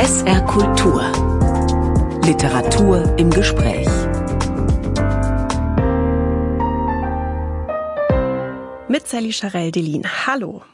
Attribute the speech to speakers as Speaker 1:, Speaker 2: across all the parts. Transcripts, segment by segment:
Speaker 1: SR Kultur. Literatur im Gespräch.
Speaker 2: Mit Sally Charell-Delin. Hallo.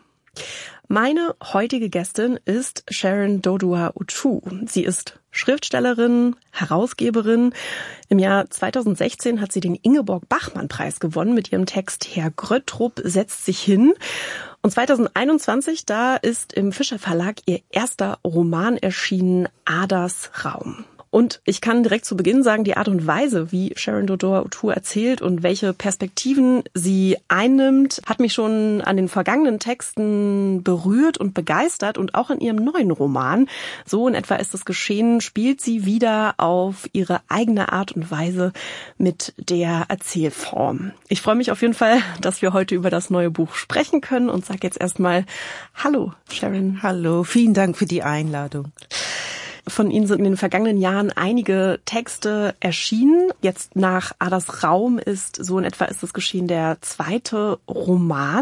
Speaker 2: Meine heutige Gästin ist Sharon Dodua-Otoo. Sie ist Schriftstellerin, Herausgeberin. Im Jahr 2016 hat sie den Ingeborg-Bachmann-Preis gewonnen mit ihrem Text Herr Gröttrup setzt sich hin. Und 2021, da ist im Fischer Verlag ihr erster Roman erschienen, Adas Raum. Und ich kann direkt zu Beginn sagen, die Art und Weise, wie Sharon Dodua-Otoo erzählt und welche Perspektiven sie einnimmt, hat mich schon an den vergangenen Texten berührt und begeistert. Und auch in ihrem neuen Roman, so in etwa ist es geschehen, spielt sie wieder auf ihre eigene Art und Weise mit der Erzählform. Ich freue mich auf jeden Fall, dass wir heute über das neue Buch sprechen können und sage jetzt erstmal Hallo, Sharon.
Speaker 3: Hallo, vielen Dank für die Einladung.
Speaker 2: Von Ihnen sind in den vergangenen Jahren einige Texte erschienen. Jetzt nach Adas Raum ist, so in etwa ist es geschehen, der zweite Roman,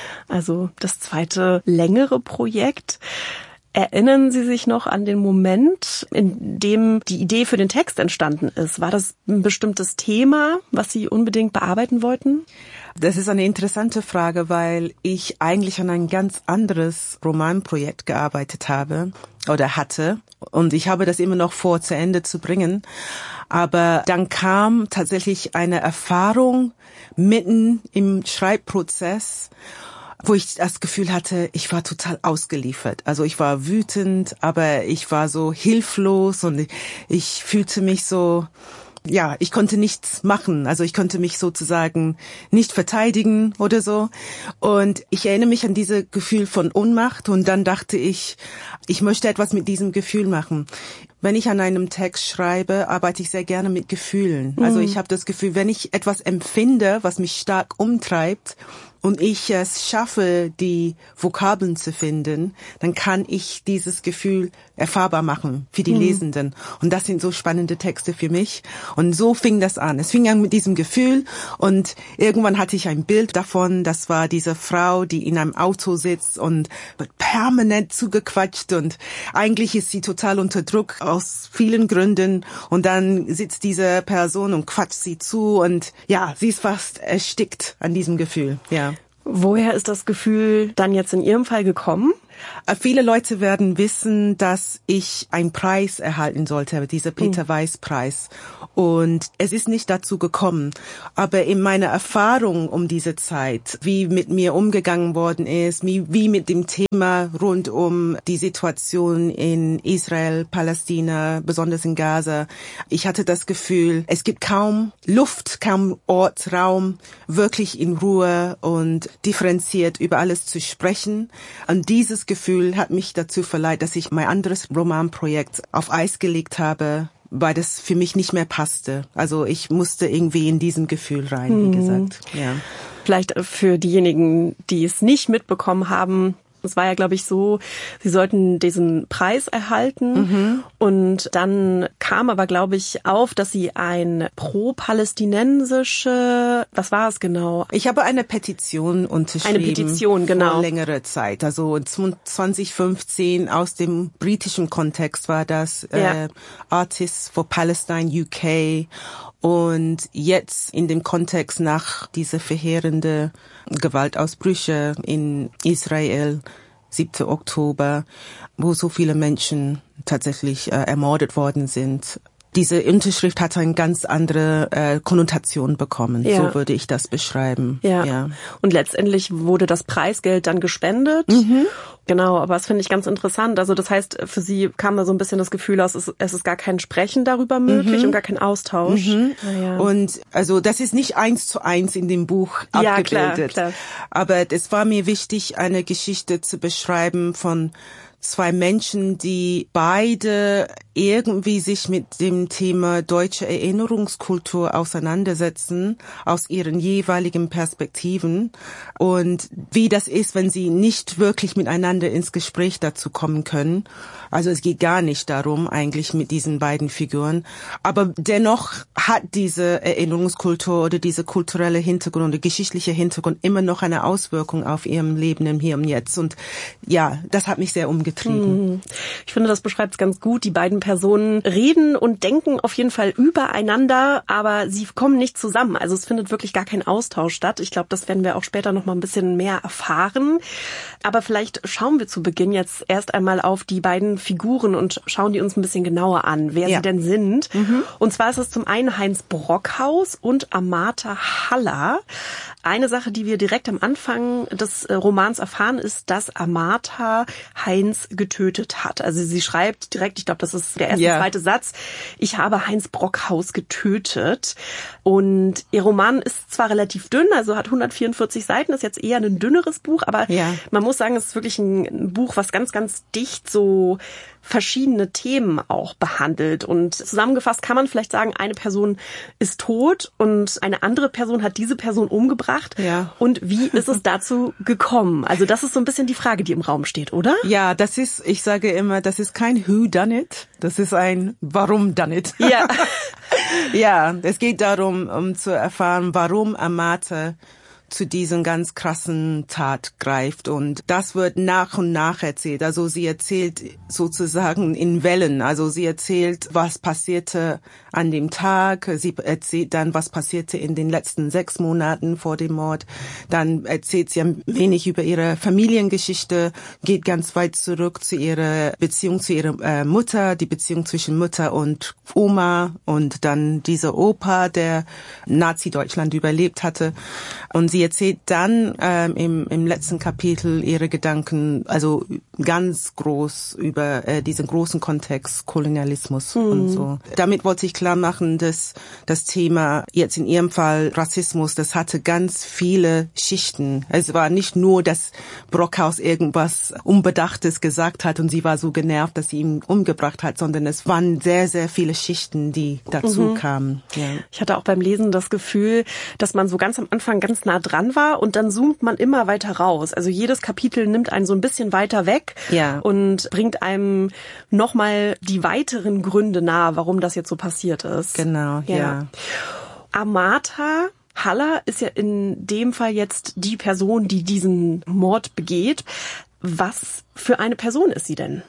Speaker 2: also das zweite längere Projekt. Erinnern Sie sich noch an den Moment, in dem die Idee für den Text entstanden ist? War das ein bestimmtes Thema, was Sie unbedingt bearbeiten wollten?
Speaker 3: Das ist eine interessante Frage, weil ich eigentlich an ein ganz anderes Romanprojekt gearbeitet habe oder hatte. Und ich habe das immer noch vor, zu Ende zu bringen. Aber dann kam tatsächlich eine Erfahrung mitten im Schreibprozess, wo ich das Gefühl hatte, ich war total ausgeliefert. Also ich war wütend, aber ich war so hilflos und ich fühlte mich so, ja, ich konnte nichts machen. Also ich konnte mich sozusagen nicht verteidigen oder so. Und ich erinnere mich an dieses Gefühl von Ohnmacht und dann dachte ich möchte etwas mit diesem Gefühl machen. Wenn ich an einem Text schreibe, arbeite ich sehr gerne mit Gefühlen. Also ich habe das Gefühl, wenn ich etwas empfinde, was mich stark umtreibt, und ich es schaffe, die Vokabeln zu finden, dann kann ich dieses Gefühl erfahrbar machen für die Lesenden. Und das sind so spannende Texte für mich. Und so fing das an. Es fing an mit diesem Gefühl und irgendwann hatte ich ein Bild davon. Das war diese Frau, die in einem Auto sitzt und wird permanent zugequatscht und eigentlich ist sie total unter Druck aus vielen Gründen. Und dann sitzt diese Person und quatscht sie zu und ja, sie ist fast erstickt an diesem Gefühl, ja.
Speaker 2: Woher ist das Gefühl dann jetzt in Ihrem Fall gekommen?
Speaker 3: Viele Leute werden wissen, dass ich einen Preis erhalten sollte, dieser Peter-Weiss-Preis. Und es ist nicht dazu gekommen. Aber in meiner Erfahrung um diese Zeit, wie mit mir umgegangen worden ist, wie mit dem Thema rund um die Situation in Israel, Palästina, besonders in Gaza, ich hatte das Gefühl, es gibt kaum Luft, kaum Ort, Raum, wirklich in Ruhe und differenziert über alles zu sprechen. Und dieses Gefühl hat mich dazu verleitet, dass ich mein anderes Romanprojekt auf Eis gelegt habe, weil das für mich nicht mehr passte. Also ich musste irgendwie in diesem Gefühl rein, wie gesagt. Ja.
Speaker 2: Vielleicht für diejenigen, die es nicht mitbekommen haben, es war ja, glaube ich, so, sie sollten diesen Preis erhalten und dann kam aber, glaube ich, auf, dass sie ein pro-palästinensische, was war es genau?
Speaker 3: Ich habe eine Petition unterschrieben.
Speaker 2: Eine Petition, genau.
Speaker 3: Vor längerer Zeit. Also 2015 aus dem britischen Kontext war das Artists for Palestine UK und jetzt in dem Kontext nach dieser verheerende Gewaltausbrüche in Israel, 7. Oktober, wo so viele Menschen tatsächlich ermordet worden sind. Diese Unterschrift hat eine ganz andere Konnotation bekommen, so würde ich das beschreiben.
Speaker 2: Ja. Und letztendlich wurde das Preisgeld dann gespendet. Genau, aber das finde ich ganz interessant. Also das heißt, für Sie kam da so ein bisschen das Gefühl aus, es ist gar kein Sprechen darüber möglich und gar kein Austausch.
Speaker 3: Und also das ist nicht 1:1 in dem Buch abgebildet.
Speaker 2: Klar.
Speaker 3: Aber es war mir wichtig, eine Geschichte zu beschreiben von zwei Menschen, die beide irgendwie sich mit dem Thema deutsche Erinnerungskultur auseinandersetzen, aus ihren jeweiligen Perspektiven und wie das ist, wenn sie nicht wirklich miteinander ins Gespräch dazu kommen können. Also es geht gar nicht darum eigentlich mit diesen beiden Figuren, aber dennoch hat diese Erinnerungskultur oder diese kulturelle Hintergrund oder geschichtliche Hintergrund immer noch eine Auswirkung auf ihrem Leben im Hier und Jetzt und ja, das hat mich sehr umgehauen. vorangetrieben.
Speaker 2: Ich finde, das beschreibt es ganz gut. Die beiden Personen reden und denken auf jeden Fall übereinander, aber sie kommen nicht zusammen. Also es findet wirklich gar kein Austausch statt. Ich glaube, das werden wir auch später noch mal ein bisschen mehr erfahren. Aber vielleicht schauen wir zu Beginn jetzt erst einmal auf die beiden Figuren und schauen die uns ein bisschen genauer an, wer sie denn sind. Und zwar ist es zum einen Heinz Brockhaus und Amata Haller. Eine Sache, die wir direkt am Anfang des Romans erfahren, ist, dass Amata Heinz getötet hat. Also sie schreibt direkt, ich glaube, das ist der zweite Satz, ich habe Heinz Brockhaus getötet. Und ihr Roman ist zwar relativ dünn, also hat 144 Seiten, ist jetzt eher ein dünneres Buch, aber man muss sagen, es ist wirklich ein Buch, was ganz, ganz dicht so verschiedene Themen auch behandelt. Und zusammengefasst kann man vielleicht sagen, eine Person ist tot und eine andere Person hat diese Person umgebracht.
Speaker 3: Ja.
Speaker 2: Und wie ist es dazu gekommen? Also das ist so ein bisschen die Frage, die im Raum steht, oder?
Speaker 3: Ja, ich sage immer, das ist kein Who Done It, das ist ein Warum Done It.
Speaker 2: Ja.
Speaker 3: Ja, es geht darum, um zu erfahren, warum Amata zu diesen ganz krassen Tat greift. Und das wird nach und nach erzählt. Also sie erzählt sozusagen in Wellen. Also sie erzählt, was passierte an dem Tag. Sie erzählt dann, was passierte in den letzten 6 Monaten vor dem Mord. Dann erzählt sie ein wenig über ihre Familiengeschichte, geht ganz weit zurück zu ihrer Beziehung zu ihrer Mutter, die Beziehung zwischen Mutter und Oma und dann dieser Opa, der Nazi-Deutschland überlebt hatte. Und sie erzählt dann im letzten Kapitel ihre Gedanken, also ganz groß über diesen großen Kontext Kolonialismus und so. Damit wollte ich klar machen, dass das Thema jetzt in ihrem Fall Rassismus, das hatte ganz viele Schichten. Es war nicht nur, dass Brockhaus irgendwas Unbedachtes gesagt hat und sie war so genervt, dass sie ihn umgebracht hat, sondern es waren sehr, sehr viele Schichten, die dazu kamen. Ja.
Speaker 2: Ich hatte auch beim Lesen das Gefühl, dass man so ganz am Anfang ganz nah dran war und dann zoomt man immer weiter raus. Also jedes Kapitel nimmt einen so ein bisschen weiter weg und bringt einem nochmal die weiteren Gründe nahe, warum das jetzt so passiert ist.
Speaker 3: Genau, ja.
Speaker 2: Amata Haller ist ja in dem Fall jetzt die Person, die diesen Mord begeht. Was für eine Person ist sie denn?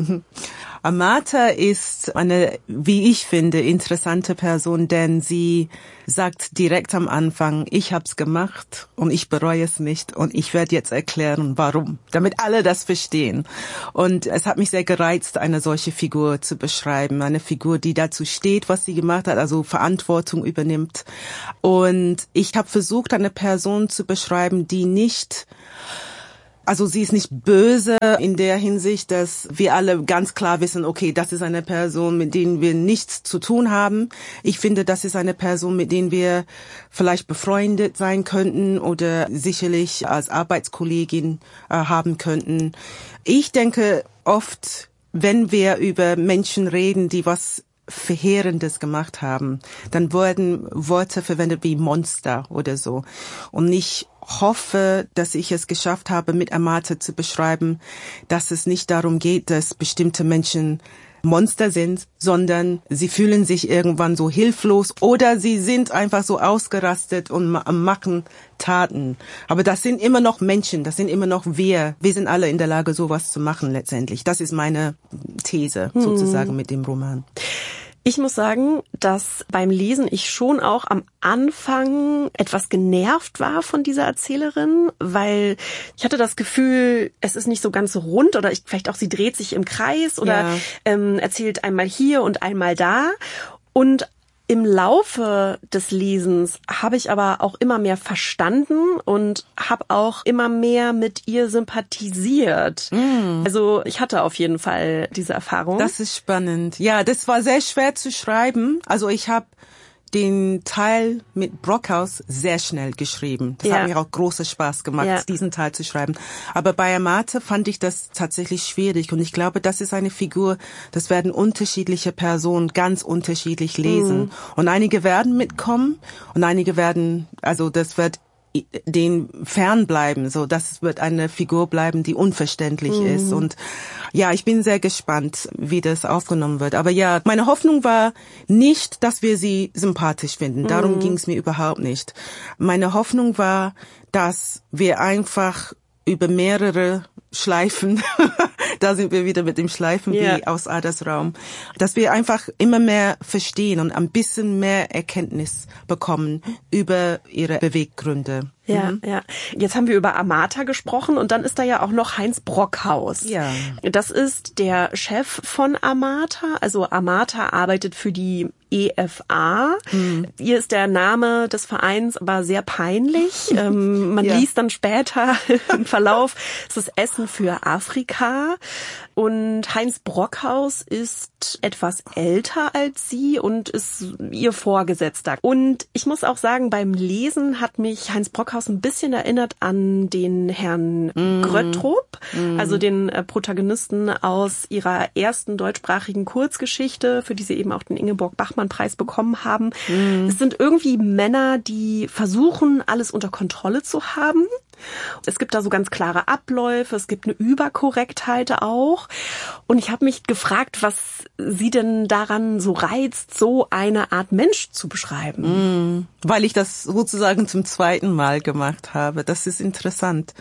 Speaker 3: Amata ist eine, wie ich finde, interessante Person, denn sie sagt direkt am Anfang, ich hab's gemacht und ich bereue es nicht und ich werde jetzt erklären, warum, damit alle das verstehen. Und es hat mich sehr gereizt, eine solche Figur zu beschreiben, eine Figur, die dazu steht, was sie gemacht hat, also Verantwortung übernimmt. Und ich habe versucht, eine Person zu beschreiben, die nicht... Also sie ist nicht böse in der Hinsicht, dass wir alle ganz klar wissen, okay, das ist eine Person, mit denen wir nichts zu tun haben. Ich finde, das ist eine Person, mit denen wir vielleicht befreundet sein könnten oder sicherlich als Arbeitskollegin haben könnten. Ich denke oft, wenn wir über Menschen reden, die was Verheerendes gemacht haben, dann wurden Worte verwendet wie Monster oder so. Und ich hoffe, dass ich es geschafft habe, mit Amata zu beschreiben, dass es nicht darum geht, dass bestimmte Menschen Monster sind, sondern sie fühlen sich irgendwann so hilflos oder sie sind einfach so ausgerastet und machen Taten. Aber das sind immer noch Menschen, das sind immer noch wir. Wir sind alle in der Lage, sowas zu machen letztendlich. Das ist meine These sozusagen mit dem Roman.
Speaker 2: Ich muss sagen, dass beim Lesen ich schon auch am Anfang etwas genervt war von dieser Erzählerin, weil ich hatte das Gefühl, es ist nicht so ganz rund oder vielleicht auch sie dreht sich im Kreis oder erzählt einmal hier und einmal da. Und im Laufe des Lesens habe ich aber auch immer mehr verstanden und habe auch immer mehr mit ihr sympathisiert. Also ich hatte auf jeden Fall diese Erfahrung.
Speaker 3: Das ist spannend. Ja, das war sehr schwer zu schreiben. Also ich habe den Teil mit Brockhaus sehr schnell geschrieben. Das hat mir auch großen Spaß gemacht, diesen Teil zu schreiben. Aber bei Amata fand ich das tatsächlich schwierig. Und ich glaube, das ist eine Figur, das werden unterschiedliche Personen ganz unterschiedlich lesen. Und einige werden mitkommen und einige werden, also das wird den fernbleiben, so das wird eine Figur bleiben, die unverständlich ist. Und ja, ich bin sehr gespannt, wie das aufgenommen wird. Aber ja, meine Hoffnung war nicht, dass wir sie sympathisch finden. Darum ging es mir überhaupt nicht. Meine Hoffnung war, dass wir einfach über mehrere Schleifen Da sind wir wieder mit dem Schleifen wie aus Adas Raum. Dass wir einfach immer mehr verstehen und ein bisschen mehr Erkenntnis bekommen über ihre Beweggründe.
Speaker 2: Ja, ja. Jetzt haben wir über Amata gesprochen und dann ist da ja auch noch Heinz Brockhaus.
Speaker 3: Ja.
Speaker 2: Das ist der Chef von Amata. Also Amata arbeitet für die EFA. Ihr ist der Name des Vereins aber sehr peinlich. Man liest dann später im Verlauf, es ist Essen für Afrika. Und Heinz Brockhaus ist etwas älter als sie und ist ihr Vorgesetzter. Und ich muss auch sagen, beim Lesen hat mich Heinz Brockhaus ein bisschen erinnert an den Herrn Gröttrup, also den Protagonisten aus ihrer ersten deutschsprachigen Kurzgeschichte, für die sie eben auch den Ingeborg-Bachmann-Preis bekommen haben. Es sind irgendwie Männer, die versuchen, alles unter Kontrolle zu haben. Es gibt da so ganz klare Abläufe, es gibt eine Überkorrektheit auch. Und ich habe mich gefragt, was sie denn daran so reizt, so eine Art Mensch zu beschreiben.
Speaker 3: Weil ich das sozusagen zum zweiten Mal gemacht habe. Das ist interessant.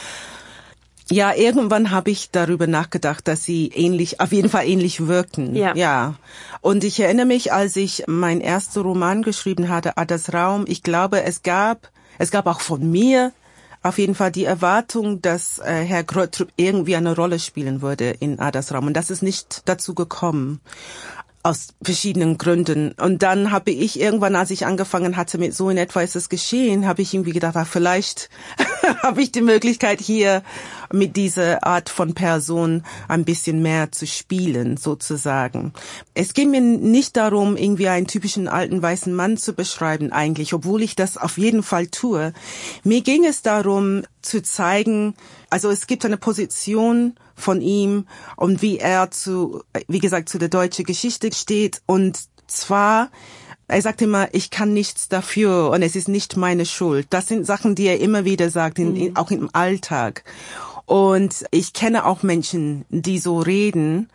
Speaker 3: Ja, irgendwann habe ich darüber nachgedacht, dass sie auf jeden Fall ähnlich wirken. Ja. Und ich erinnere mich, als ich meinen ersten Roman geschrieben hatte, Adas Raum, ich glaube, es gab auch von mir auf jeden Fall die Erwartung, dass Herr Gröttrup irgendwie eine Rolle spielen würde in Adas Raum. Und das ist nicht dazu gekommen. Aus verschiedenen Gründen. Und dann habe ich irgendwann, als ich angefangen hatte mit So in etwa ist es geschehen, habe ich irgendwie gedacht, vielleicht habe ich die Möglichkeit hier mit dieser Art von Person ein bisschen mehr zu spielen, sozusagen. Es ging mir nicht darum, irgendwie einen typischen alten weißen Mann zu beschreiben eigentlich, obwohl ich das auf jeden Fall tue. Mir ging es darum, zu zeigen, also es gibt eine Position von ihm und wie er wie gesagt, zu der deutschen Geschichte steht. Und zwar, er sagt immer, ich kann nichts dafür und es ist nicht meine Schuld. Das sind Sachen, die er immer wieder sagt, auch im Alltag. Und ich kenne auch Menschen, die so reden.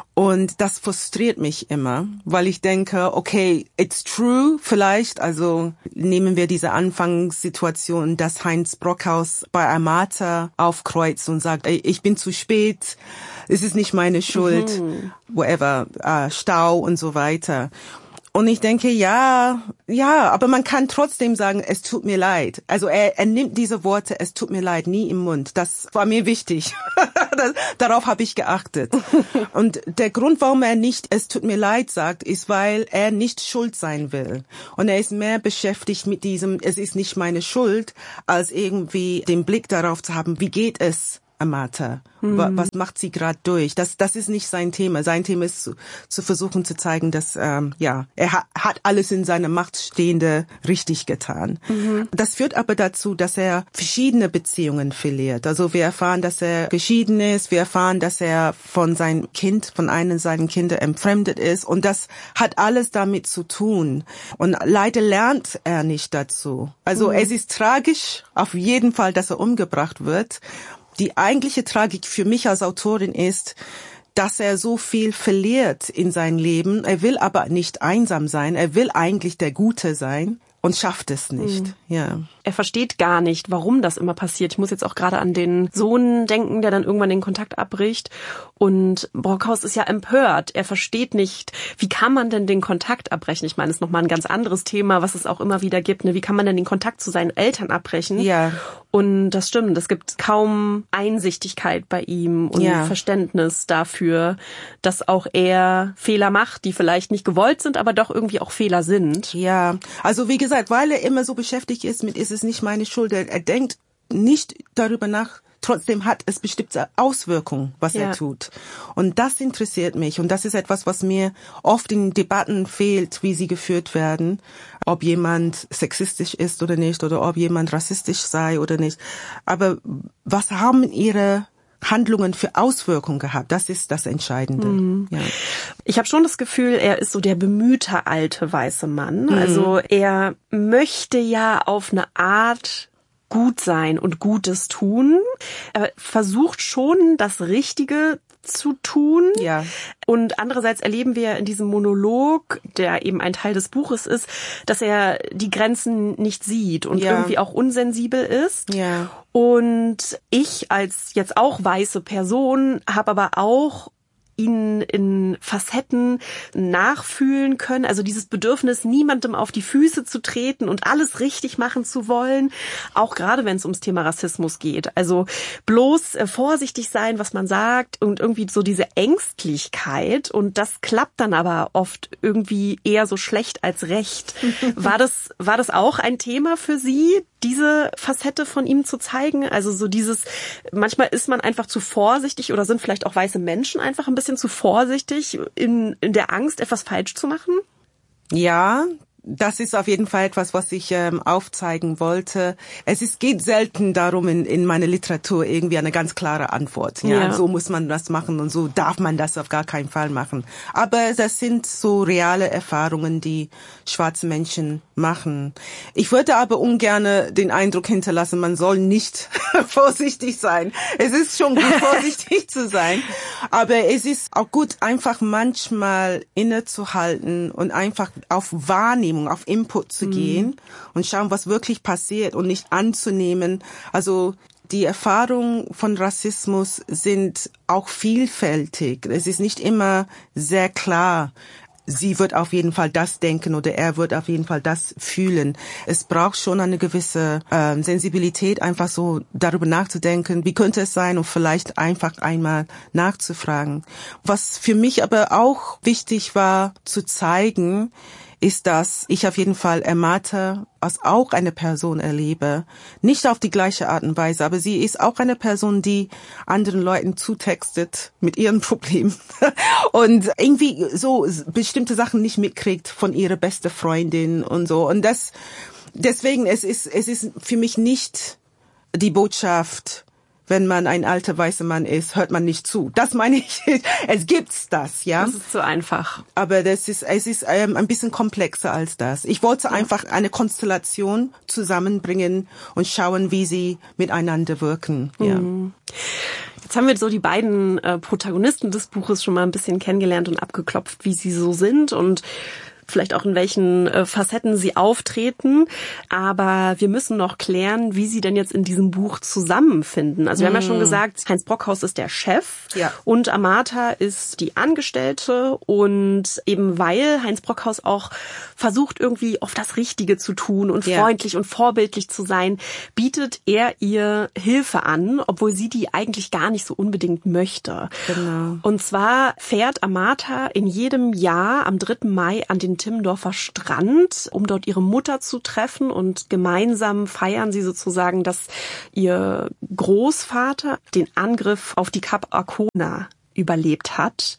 Speaker 3: Und das frustriert mich immer, weil ich denke, okay, it's true vielleicht. Also nehmen wir diese Anfangssituation, dass Heinz Brockhaus bei Amata aufkreuzt und sagt, ey, ich bin zu spät, es ist nicht meine Schuld, whatever, Stau und so weiter. Und ich denke, ja, aber man kann trotzdem sagen, es tut mir leid. Also er nimmt diese Worte, es tut mir leid, nie im Mund. Das war mir wichtig. Darauf habe ich geachtet. Und der Grund, warum er nicht es tut mir leid sagt, ist, weil er nicht schuld sein will. Und er ist mehr beschäftigt mit diesem, es ist nicht meine Schuld, als irgendwie den Blick darauf zu haben, wie geht es Amata? Was macht sie gerade durch? Das ist nicht sein Thema. Sein Thema ist zu versuchen zu zeigen, dass er hat alles in seiner Macht Stehende richtig getan. Das führt aber dazu, dass er verschiedene Beziehungen verliert. Also wir erfahren, dass er geschieden ist. Wir erfahren, dass er von einem seiner Kinder entfremdet ist. Und das hat alles damit zu tun. Und leider lernt er nicht dazu. Also es ist tragisch, auf jeden Fall, dass er umgebracht wird. Die eigentliche Tragik für mich als Autorin ist, dass er so viel verliert in seinem Leben. Er will aber nicht einsam sein. Er will eigentlich der Gute sein und schafft es nicht. Ja.
Speaker 2: Er versteht gar nicht, warum das immer passiert. Ich muss jetzt auch gerade an den Sohn denken, der dann irgendwann den Kontakt abbricht. Und Brockhaus ist ja empört. Er versteht nicht, wie kann man denn den Kontakt abbrechen? Ich meine, das ist nochmal ein ganz anderes Thema, was es auch immer wieder gibt. Ne? Wie kann man denn den Kontakt zu seinen Eltern abbrechen?
Speaker 3: Ja.
Speaker 2: Und das stimmt, es gibt kaum Einsichtigkeit bei ihm und Verständnis dafür, dass auch er Fehler macht, die vielleicht nicht gewollt sind, aber doch irgendwie auch Fehler sind.
Speaker 3: Ja, also wie gesagt, weil er immer so beschäftigt ist mit, ist es nicht meine Schuld, er denkt nicht darüber nach, trotzdem hat es bestimmte Auswirkungen, was er tut. Und das interessiert mich. Und das ist etwas, was mir oft in Debatten fehlt, wie sie geführt werden. Ob jemand sexistisch ist oder nicht, oder ob jemand rassistisch sei oder nicht. Aber was haben ihre Handlungen für Auswirkungen gehabt? Das ist das Entscheidende. Ja.
Speaker 2: Ich habe schon das Gefühl, er ist so der bemühte alte weiße Mann. Also er möchte ja auf eine Art gut sein und Gutes tun. Er versucht schon, das Richtige zu tun.
Speaker 3: Ja.
Speaker 2: Und andererseits erleben wir in diesem Monolog, der eben ein Teil des Buches ist, dass er die Grenzen nicht sieht und irgendwie auch unsensibel ist.
Speaker 3: Ja.
Speaker 2: Und ich als jetzt auch weiße Person habe aber auch ihn in Facetten nachfühlen können. Also dieses Bedürfnis, niemandem auf die Füße zu treten und alles richtig machen zu wollen. Auch gerade, wenn es ums Thema Rassismus geht. Also bloß vorsichtig sein, was man sagt und irgendwie so diese Ängstlichkeit. Und das klappt dann aber oft irgendwie eher so schlecht als recht. War das auch ein Thema für Sie, diese Facette von ihm zu zeigen? Also so dieses, manchmal ist man einfach zu vorsichtig oder sind vielleicht auch weiße Menschen einfach ein bisschen zu vorsichtig in der Angst, etwas falsch zu machen?
Speaker 3: Ja, das ist auf jeden Fall etwas, was ich aufzeigen wollte. Geht selten darum in meiner Literatur irgendwie eine ganz klare Antwort. Ja, so muss man das machen und so darf man das auf gar keinen Fall machen. Aber das sind so reale Erfahrungen, die schwarze Menschen machen. Ich würde aber ungern den Eindruck hinterlassen, man soll nicht vorsichtig sein. Es ist schon gut, vorsichtig zu sein. Aber es ist auch gut, einfach manchmal innezuhalten und einfach auf Wahrnehmung, auf Input zu gehen und schauen, was wirklich passiert und nicht anzunehmen. Also die Erfahrungen von Rassismus sind auch vielfältig. Es ist nicht immer sehr klar. Sie wird auf jeden Fall das denken oder er wird auf jeden Fall das fühlen. Es braucht schon eine gewisse Sensibilität, einfach so darüber nachzudenken, wie könnte es sein und vielleicht einfach einmal nachzufragen. Was für mich aber auch wichtig war zu zeigen, ist, dass ich auf jeden Fall Amata als auch eine Person erlebe. Nicht auf die gleiche Art und Weise, aber sie ist auch eine Person, die anderen Leuten zutextet mit ihren Problemen und irgendwie so bestimmte Sachen nicht mitkriegt von ihrer beste Freundin und so. Und deswegen, es ist für mich nicht die Botschaft, wenn man ein alter weißer Mann ist, hört man nicht zu. Das meine ich. Es gibt's das, ja.
Speaker 2: Das ist so einfach.
Speaker 3: Aber es ist ein bisschen komplexer als das. Ich wollte einfach eine Konstellation zusammenbringen und schauen, wie sie miteinander wirken. Ja.
Speaker 2: Jetzt haben wir so die beiden Protagonisten des Buches schon mal ein bisschen kennengelernt und abgeklopft, wie sie so sind und vielleicht auch in welchen Facetten sie auftreten. Aber wir müssen noch klären, wie sie denn jetzt in diesem Buch zusammenfinden. Also wir haben ja schon gesagt, Heinz Brockhaus ist der Chef und Amata ist die Angestellte. Und eben weil Heinz Brockhaus auch versucht, irgendwie oft das Richtige zu tun und freundlich und vorbildlich zu sein, bietet er ihr Hilfe an, obwohl sie die eigentlich gar nicht so unbedingt möchte.
Speaker 3: Genau.
Speaker 2: Und zwar fährt Amata in jedem Jahr am 3. Mai an den Timmendorfer Strand, um dort ihre Mutter zu treffen, und gemeinsam feiern sie sozusagen, dass ihr Großvater den Angriff auf die Kap Arkona überlebt hat,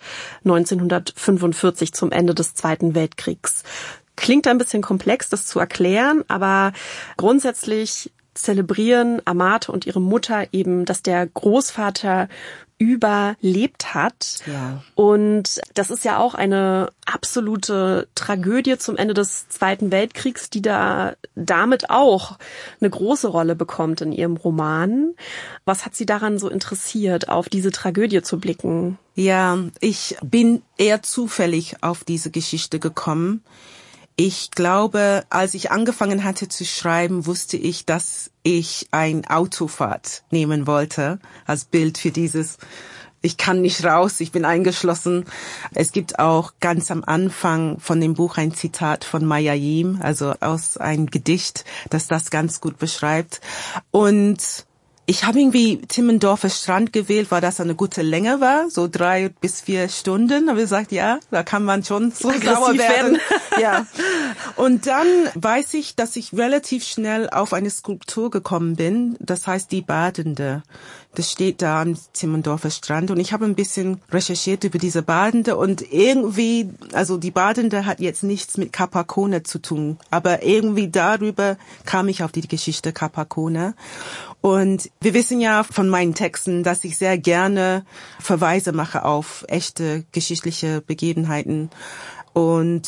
Speaker 2: 1945 zum Ende des Zweiten Weltkriegs. Klingt ein bisschen komplex, das zu erklären, aber grundsätzlich zelebrieren Amata und ihre Mutter eben, dass der Großvater überlebt hat.
Speaker 3: Ja.
Speaker 2: Und das ist ja auch eine absolute Tragödie zum Ende des Zweiten Weltkriegs, die da damit auch eine große Rolle bekommt in ihrem Roman. Was hat Sie daran so interessiert, auf diese Tragödie zu blicken?
Speaker 3: Ja, ich bin eher zufällig auf diese Geschichte gekommen. Ich glaube, als ich angefangen hatte zu schreiben, wusste ich, dass ich ein Autofahrt nehmen wollte als Bild für dieses Ich kann nicht raus, ich bin eingeschlossen. Es gibt auch ganz am Anfang von dem Buch ein Zitat von Maya Yim, also aus einem Gedicht, das ganz gut beschreibt. Und ich habe irgendwie Timmendorfer Strand gewählt, weil das eine gute Länge war, so 3 bis 4 Stunden. Aber ich gesagt, ja, da kann man schon so sauer werden. Ja. Und dann weiß ich, dass ich relativ schnell auf eine Skulptur gekommen bin. Das heißt Die Badende. Das steht da am Timmendorfer Strand. Und ich habe ein bisschen recherchiert über diese Badende. Und irgendwie, also die Badende hat jetzt nichts mit Kap Arkona zu tun. Aber irgendwie darüber kam ich auf die Geschichte Kap Arkona. Und wir wissen ja von meinen Texten, dass ich sehr gerne Verweise mache auf echte geschichtliche Begebenheiten. Und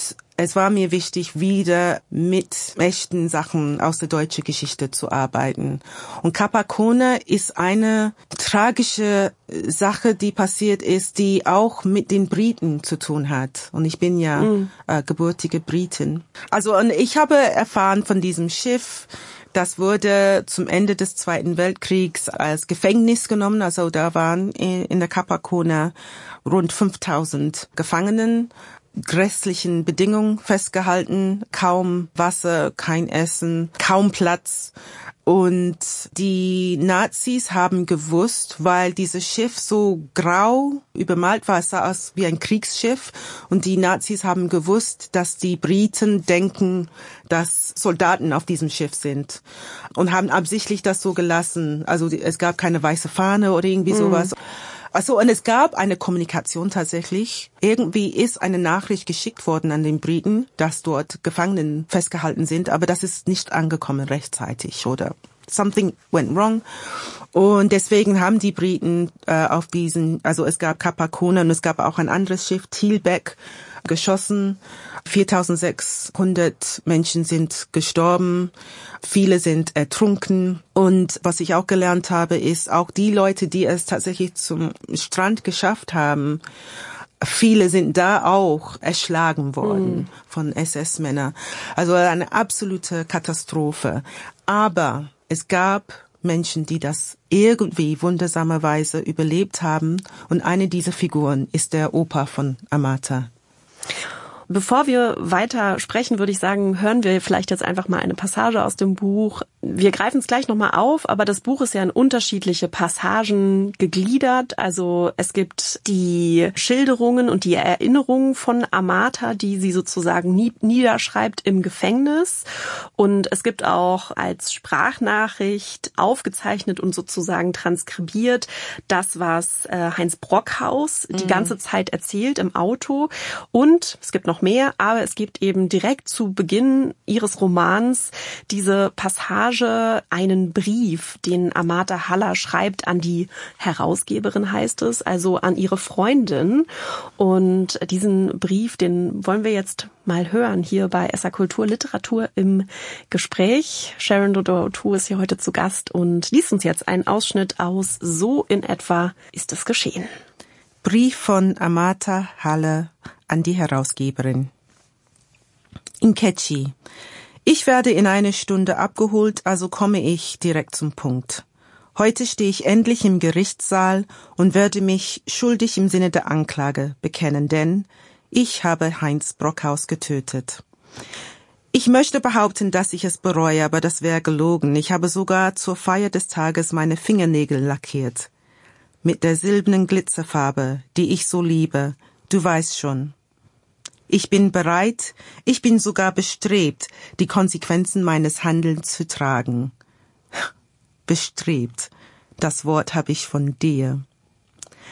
Speaker 3: es war mir wichtig, wieder mit echten Sachen aus der deutschen Geschichte zu arbeiten. Und Capacona ist eine tragische Sache, die passiert ist, die auch mit den Briten zu tun hat. Und ich bin ja gebürtige Britin. Also, und ich habe erfahren von diesem Schiff. Das wurde zum Ende des Zweiten Weltkriegs als Gefängnis genommen. Also da waren in der Capacona rund 5000 Gefangenen, grässlichen Bedingungen festgehalten, kaum Wasser, kein Essen, kaum Platz. Und die Nazis haben gewusst, weil dieses Schiff so grau übermalt war, es sah aus wie ein Kriegsschiff. Und die Nazis haben gewusst, dass die Briten denken, dass Soldaten auf diesem Schiff sind. Und haben absichtlich das so gelassen. Also es gab keine weiße Fahne oder irgendwie sowas. Also, und es gab eine Kommunikation tatsächlich. Irgendwie ist eine Nachricht geschickt worden an den Briten, dass dort Gefangenen festgehalten sind, aber das ist nicht angekommen rechtzeitig oder something went wrong. Und deswegen haben die Briten auf diesen, also es gab Capacona und es gab auch ein anderes Schiff, Thielbeck, geschossen. 4600 Menschen sind gestorben. Viele sind ertrunken. Und was ich auch gelernt habe, ist auch die Leute, die es tatsächlich zum Strand geschafft haben, viele sind da auch erschlagen worden von SS-Männern. Also eine absolute Katastrophe. Aber es gab Menschen, die das irgendwie wundersamerweise überlebt haben. Und eine dieser Figuren ist der Opa von Amata.
Speaker 2: Bevor wir weiter sprechen, würde ich sagen, hören wir vielleicht jetzt einfach mal eine Passage aus dem Buch. Wir greifen es gleich nochmal auf, aber das Buch ist ja in unterschiedliche Passagen gegliedert. Also es gibt die Schilderungen und die Erinnerungen von Amata, die sie sozusagen niederschreibt im Gefängnis. Und es gibt auch als Sprachnachricht aufgezeichnet und sozusagen transkribiert das, was Heinz Brockhaus die ganze Zeit erzählt im Auto. Und es gibt noch mehr, aber es gibt eben direkt zu Beginn ihres Romans diese Passage, einen Brief, den Amata Haller schreibt an die Herausgeberin, heißt es, also an ihre Freundin. Und diesen Brief, den wollen wir jetzt mal hören hier bei SA Kultur Literatur im Gespräch. Sharon Dodua Otoo ist hier heute zu Gast und liest uns jetzt einen Ausschnitt aus So in etwa ist es geschehen.
Speaker 3: Brief von Amata Haller an die Herausgeberin. Nkechi. Ich werde in einer Stunde abgeholt, also komme ich direkt zum Punkt. Heute stehe ich endlich im Gerichtssaal und werde mich schuldig im Sinne der Anklage bekennen, denn ich habe Heinz Brockhaus getötet. Ich möchte behaupten, dass ich es bereue, aber das wäre gelogen. Ich habe sogar zur Feier des Tages meine Fingernägel lackiert. Mit der silbernen Glitzerfarbe, die ich so liebe. Du weißt schon. Ich bin bereit, ich bin sogar bestrebt, die Konsequenzen meines Handelns zu tragen. Bestrebt, das Wort habe ich von dir.